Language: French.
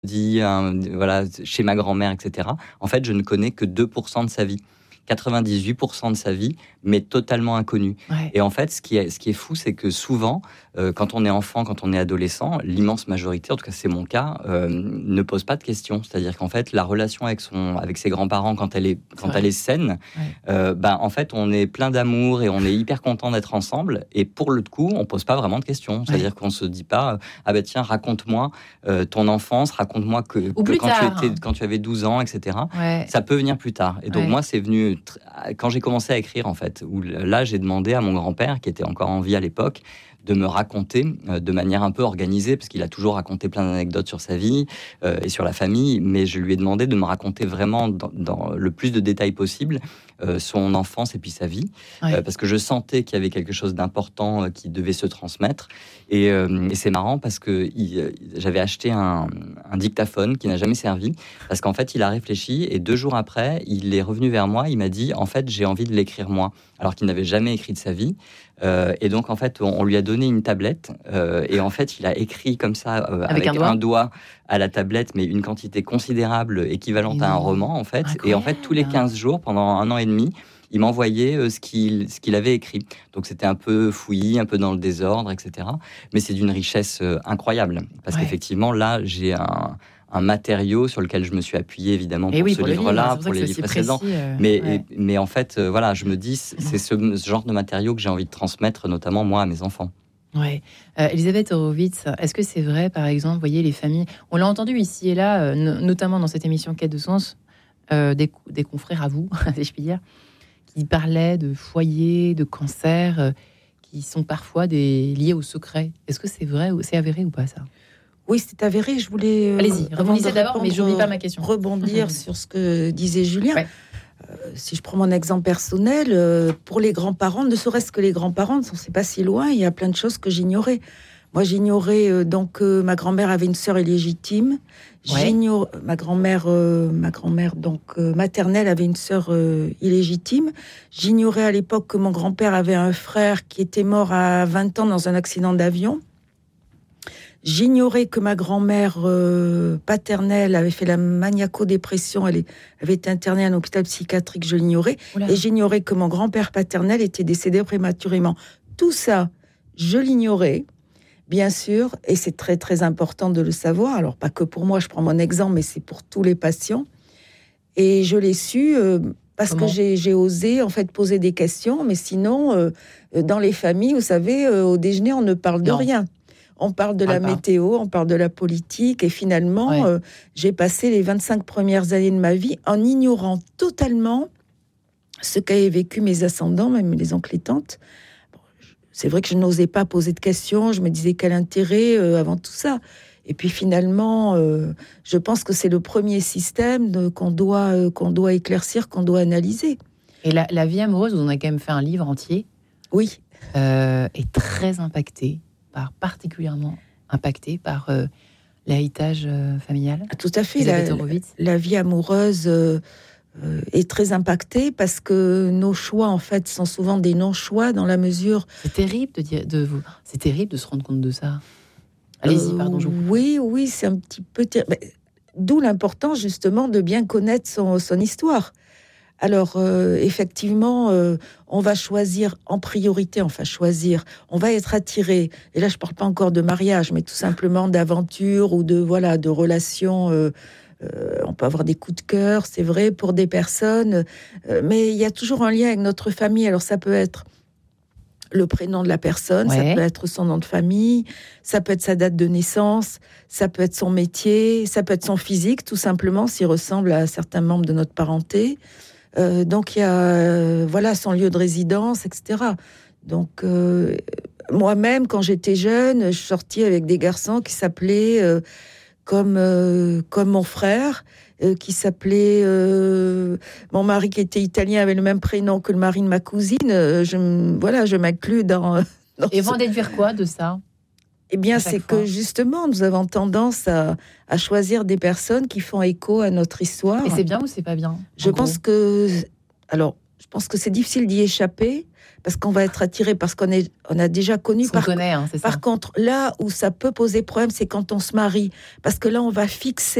voilà, chez ma grand-mère, etc. En fait, je ne connais que 2% de sa vie. 98% de sa vie, mais totalement inconnue. Ouais. Et en fait, ce qui est fou, c'est que souvent, quand on est enfant, quand on est adolescent, l'immense majorité, en tout cas c'est mon cas, ne pose pas de questions. C'est-à-dire qu'en fait, la relation avec ses grands-parents, quand elle est saine, en fait, on est plein d'amour et on est hyper content d'être ensemble. Et pour le coup, on pose pas vraiment de questions. C'est-à-dire qu'on se dit pas, tiens, raconte-moi ton enfance, raconte-moi quand tu avais 12 ans, etc. Ouais. Ça peut venir plus tard. Et donc moi, c'est venu quand j'ai commencé à écrire, en fait, où là, j'ai demandé à mon grand-père, qui était encore en vie à l'époque, de me raconter de manière un peu organisée, parce qu'il a toujours raconté plein d'anecdotes sur sa vie et sur la famille, mais je lui ai demandé de me raconter vraiment dans le plus de détails possible son enfance et puis sa vie, parce que je sentais qu'il y avait quelque chose d'important qui devait se transmettre. Et c'est marrant parce que j'avais acheté un dictaphone qui n'a jamais servi, parce qu'en fait, il a réfléchi et 2 jours après, il est revenu vers moi, il m'a dit, en fait, j'ai envie de l'écrire moi, alors qu'il n'avait jamais écrit de sa vie. Et donc, en fait, on lui a donné une tablette et en fait, il a écrit comme ça avec un doigt à la tablette, mais une quantité considérable, équivalente à un roman, en fait. Incroyable. Et en fait, tous les 15 jours, pendant 1 an et demi, il m'envoyait ce qu'il avait écrit. Donc, c'était un peu fouillis, un peu dans le désordre, etc. Mais c'est d'une richesse incroyable. Parce qu'effectivement, là, j'ai un matériau sur lequel je me suis appuyé, évidemment, pour ce livre-là, pour les livres précédents. Mais en fait, voilà, je me dis, c'est ce genre de matériau que j'ai envie de transmettre, notamment moi, à mes enfants. Ouais. Elisabeth Horowitz, est-ce que c'est vrai, par exemple, vous voyez, les familles, on l'a entendu ici et là, notamment dans cette émission Quête de sens, des confrères à vous, si je puis dire, qui parlaient de foyers, de cancers, qui sont parfois liés au secret. Est-ce que c'est vrai, c'est avéré ou pas, ça ? Oui, c'est avéré. Je voulais. Allez-y, rebondissez d'abord, mais je n'oublie pas ma question. Rebondir sur ce que disait Julien. Ouais. Si je prends mon exemple personnel, pour les grands-parents, ne serait-ce que les grands-parents, c'est pas si loin, il y a plein de choses que j'ignorais. Moi, j'ignorais que ma grand-mère avait une sœur illégitime. Ouais. Ma grand-mère maternelle avait une sœur illégitime. J'ignorais à l'époque que mon grand-père avait un frère qui était mort à 20 ans dans un accident d'avion. J'ignorais que ma grand-mère paternelle avait fait la maniaco-dépression. Elle avait été internée à un hôpital psychiatrique, je l'ignorais. Oula. Et j'ignorais que mon grand-père paternel était décédé prématurément. Tout ça, je l'ignorais, bien sûr, et c'est très, très important de le savoir. Alors, pas que pour moi, je prends mon exemple, mais c'est pour tous les patients. Et je l'ai su parce que j'ai osé, en fait, poser des questions. Mais sinon, dans les familles, vous savez, au déjeuner, on ne parle de rien. On parle de la météo, on parle de la politique. Et finalement, j'ai passé les 25 premières années de ma vie en ignorant totalement ce qu'avaient vécu mes ascendants, même les oncles et tantes. Bon, c'est vrai que je n'osais pas poser de questions. Je me disais quel intérêt avant tout ça. Et puis finalement, je pense que c'est le premier système qu'on doit éclaircir, qu'on doit analyser. Et la vie amoureuse, vous en avez quand même fait un livre entier. Oui. Est très particulièrement impacté par l'héritage familial. Tout à fait. La vie amoureuse est très impactée parce que nos choix, en fait, sont souvent des non-choix dans la mesure... C'est terrible c'est terrible de se rendre compte de ça. Allez-y, pardon. Oui, c'est un petit peu... D'où l'importance, justement, de bien connaître son histoire. Alors, effectivement, on va choisir en priorité, on va être attiré, et là je ne parle pas encore de mariage, mais tout simplement d'aventure ou de relations, on peut avoir des coups de cœur, c'est vrai, pour des personnes, mais il y a toujours un lien avec notre famille. Alors ça peut être le prénom de la personne, ça peut être son nom de famille, ça peut être sa date de naissance, ça peut être son métier, ça peut être son physique, tout simplement, s'il ressemble à certains membres de notre parenté. Donc il y a son lieu de résidence, etc. Donc moi-même, quand j'étais jeune, je sortais avec des garçons qui s'appelaient comme mon frère, qui s'appelait mon mari qui était italien avait le même prénom que le mari de ma cousine. Je m'inclus dans et vous en déduire quoi de ça? Eh bien, c'est que justement, nous avons tendance à choisir des personnes qui font écho à notre histoire. Et c'est bien ou c'est pas bien? Je pense que... Alors, Je pense que c'est difficile d'y échapper parce qu'on va être attiré parce qu'on a déjà connu. On connaît, c'est ça. Par contre, là où ça peut poser problème, c'est quand on se marie, parce que là, on va fixer